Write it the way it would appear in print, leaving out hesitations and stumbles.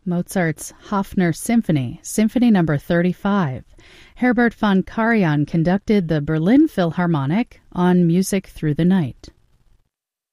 Mozart's Hofner Symphony, Symphony No. 35. Herbert von Karajan conducted the Berlin Philharmonic on Music Through the Night.